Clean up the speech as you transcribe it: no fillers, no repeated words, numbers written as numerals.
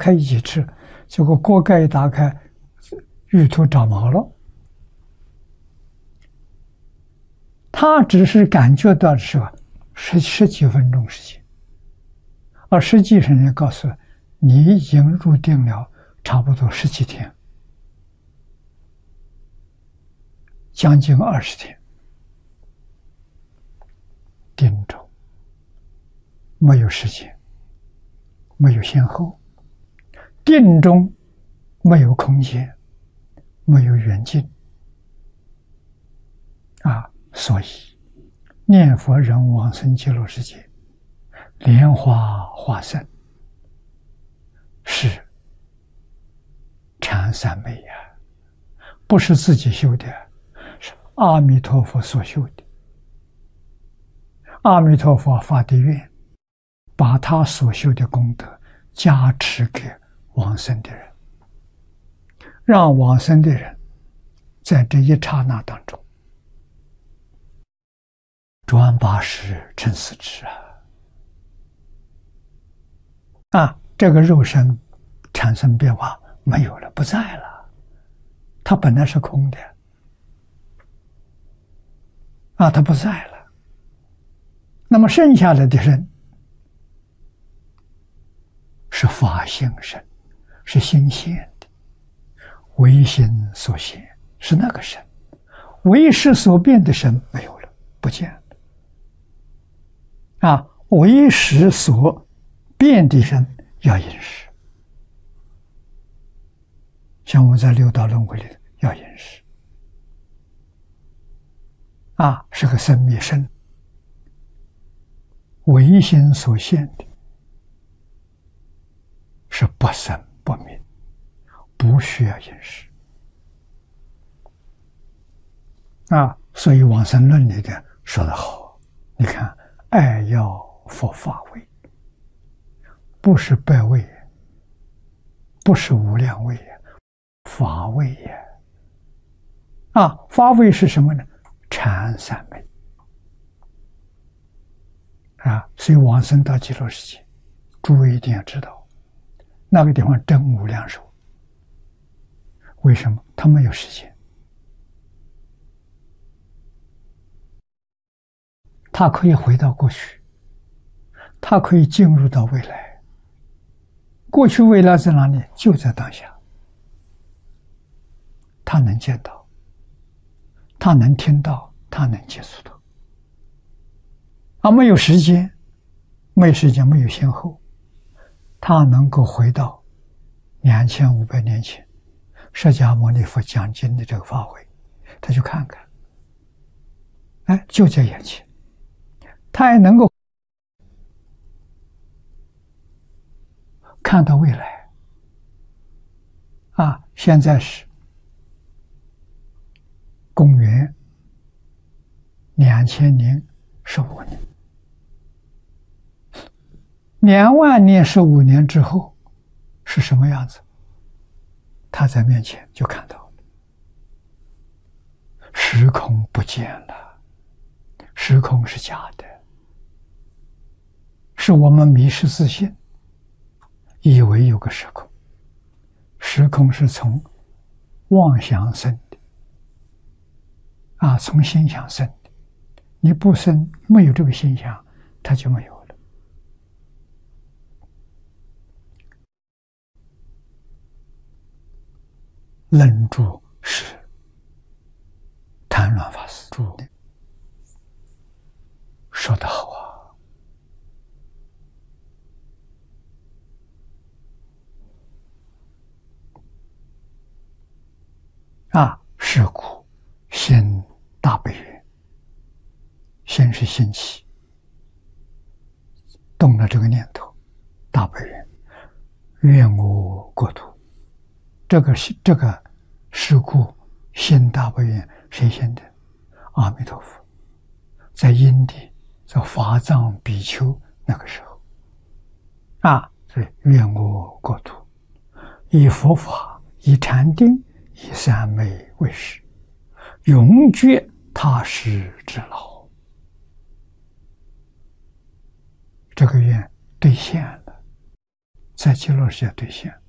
开一起吃，结果锅盖一打开，芋头长毛了。他只是感觉到是吧，十几分钟时间，而实际上人家告诉你已经入定了差不多17天，将近20天，定中没有时间，没有先后，定中没有空间，没有远近所以念佛人往生极乐世界，莲花化身是禅三昧呀，不是自己修的，是阿弥陀佛所修的。阿弥陀佛发的愿，把他所修的功德加持给往生的人，让往生的人在这一刹那当中转80成40这个肉身产生变化没有了，不在了，它本来是空的它不在了。那么剩下来的人是法性身，是心现的，唯心所现，是那个身，唯识所变的身没有了，不见了唯识所变的身要饮食，像我们在六道轮回里要饮食是个生灭身，唯心所现的是不生不灭，不需要饮食所以往生论里的说得好，你看爱要佛法味，不是百味，不是无量味，法味法味是什么呢？禅三昧所以往生到极乐世界，诸位一定要知道，那个地方真无量寿。为什么？他没有时间，他可以回到过去，他可以进入到未来，过去未来在哪里？就在当下，他能见到，他能听到，他能接触到没有时间，没有时间，没有先后，他能够回到2500年前释迦牟尼佛讲经的这个法会，他去看看，就在眼前，他也能够看到未来现在是公元2015年，2万年15年之后是什么样子？他在面前就看到了，时空不见了，时空是假的，是我们迷失自信，以为有个时空，时空是从妄想生的从心想生的，你不生，没有这个心想，它就没有了。楞住是谭鸾法师说得好是故先大悲愿，先是兴起，动了这个念头，大悲愿，愿我国土。这个是故先大悲愿谁先的？阿弥陀佛，在因地，在法藏比丘那个时候所以愿我国土，以佛法，以禅定，以三昧为师，永绝他施之劳。这个愿兑现了， 在极乐世界兑现。